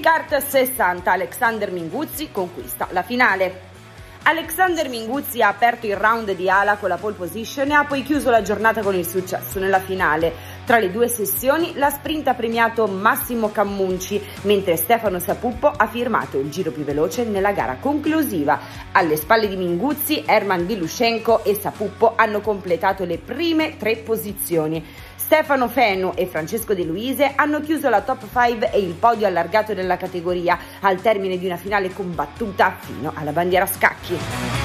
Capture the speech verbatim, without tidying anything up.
Kart sessanta, Alexander Minguzzi conquista la finale. Alexander Minguzzi ha aperto il round di ala con la pole position e ha poi chiuso la giornata con il successo nella finale. Tra le due sessioni la sprint ha premiato Massimo Cammunci, mentre Stefano Sapuppo ha firmato il giro più veloce nella gara conclusiva. Alle spalle di Minguzzi, Herman Vilushenko e Sapuppo hanno completato le prime tre posizioni. Stefano Fenu e Francesco De Luise hanno chiuso la top cinque e il podio allargato nella categoria al termine di una finale combattuta fino alla bandiera a scacchi.